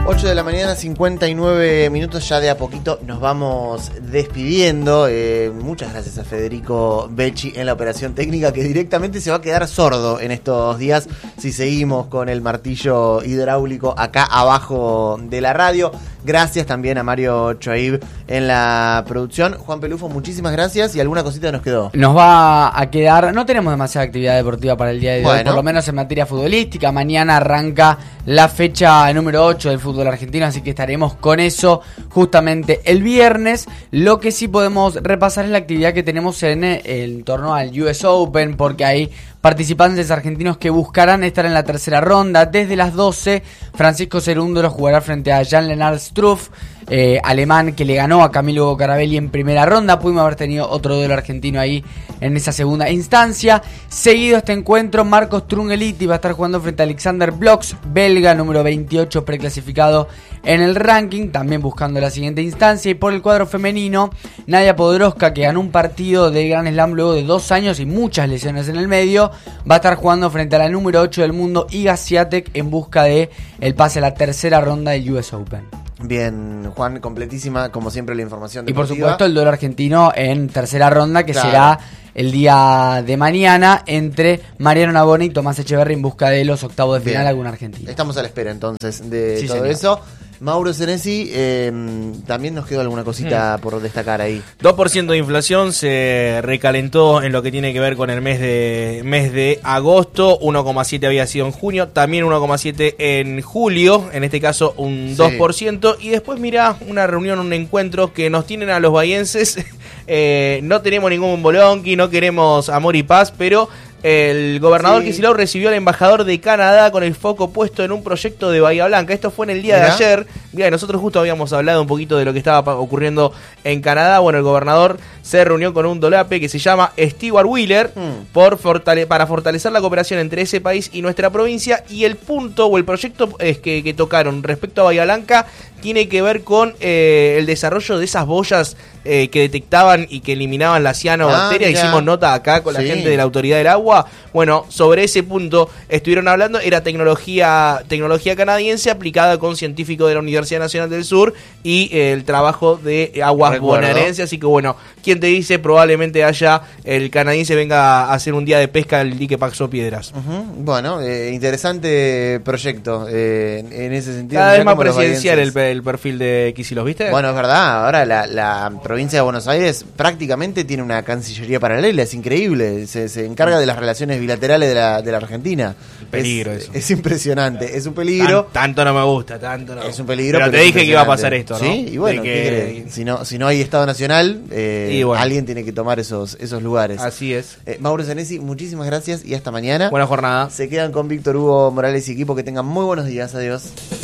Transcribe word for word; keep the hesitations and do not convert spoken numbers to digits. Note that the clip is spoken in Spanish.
ocho de la mañana, cincuenta y nueve minutos, ya de a poquito nos vamos despidiendo. Eh, muchas gracias a Federico Becci en la operación técnica, que directamente se va a quedar sordo en estos días si seguimos con el martillo hidráulico acá abajo de la radio. Gracias también a Mario Choaib en la producción. Juan Pelufo, muchísimas gracias. ¿Y alguna cosita nos quedó? Nos va a quedar, no tenemos demasiada actividad deportiva para el día de bueno. hoy, por lo menos en materia futbolística. Mañana arranca la fecha número ocho del fútbol argentino, así que estaremos con eso justamente el viernes. Lo que sí podemos repasar es la actividad que tenemos en el torneo al U S Open, porque hay participantes argentinos que buscarán estar en la tercera ronda. Desde las doce, Francisco Cerúndolo jugará frente a Jan-Lennard Struff, eh, alemán, que le ganó a Camilo Carabelli en primera ronda. Pudimos haber tenido otro duelo argentino ahí en esa segunda instancia. Seguido este encuentro, Marcos Trungeliti va a estar jugando frente a Alexander Blox, belga, número veintiocho preclasificado en el ranking, también buscando la siguiente instancia. Y por el cuadro femenino, Nadia Podoroska, que ganó un partido del Grand Slam luego de dos años y muchas lesiones en el medio, va a estar jugando frente a la número ocho del mundo, Iga Swiatek, en busca de el pase a la tercera ronda del U S Open. Bien, Juan, completísima, como siempre, la información deportiva. Y por supuesto el duelo argentino en tercera ronda, que claro. será el día de mañana entre Mariano Navone y Tomás Echeverri en busca de los octavos de final, algún argentino. Estamos a la espera entonces de sí, todo señor. eso. Mauro Senesi, eh, también nos quedó alguna cosita mm. por destacar ahí. dos por ciento de inflación se recalentó en lo que tiene que ver con el mes de mes de agosto. uno coma siete había sido en junio, también uno coma siete en julio, en este caso un sí. dos por ciento. Y después mirá, una reunión, un encuentro que nos tienen a los bahienses. eh, no tenemos ningún bolonqui, no queremos amor y paz, pero el gobernador sí. Kicillof recibió al embajador de Canadá con el foco puesto en un proyecto de Bahía Blanca. Esto fue en el día ¿Mirá? de ayer. Mira, nosotros justo habíamos hablado un poquito de lo que estaba ocurriendo en Canadá. Bueno, el gobernador se reunió con un dolape que se llama Stewart Wheeler mm. por fortale- para fortalecer la cooperación entre ese país y nuestra provincia. Y el punto o el proyecto es que, que tocaron respecto a Bahía Blanca tiene que ver con eh, el desarrollo de esas boyas eh, que detectaban y que eliminaban la cianobacteria. Ah, Hicimos nota acá con la sí. gente de la Autoridad del Agua. Bueno, sobre ese punto estuvieron hablando. Era tecnología tecnología canadiense aplicada con científicos de la Universidad Nacional del Sur y eh, el trabajo de aguas Recuerdo. bonaerenses. Así que bueno, ¿quién te dice? Probablemente haya el canadiense venga a hacer un día de pesca al dique Paxo Piedras. Uh-huh. Bueno, eh, interesante proyecto eh, en, en ese sentido. Cada vez más presidencial el, el perfil de Kicillof, ¿viste? Bueno, es verdad. Ahora la, la provincia de Buenos Aires prácticamente tiene una cancillería paralela. Es increíble. Se, se encarga de las relaciones bilaterales de la, de la Argentina. Un peligro es, eso. Es impresionante. Es un peligro. Tan, tanto no me gusta, tanto no. Es un peligro. Pero, pero te dije que iba a pasar esto, ¿no? Sí, y bueno, que... ¿qué querés? Si no, si no hay Estado Nacional, eh, bueno. alguien tiene que tomar esos, esos lugares. Así es. Eh, Mauro Senesi, muchísimas gracias y hasta mañana. Buena jornada. Se quedan con Víctor Hugo Morales y equipo. Que tengan muy buenos días. Adiós.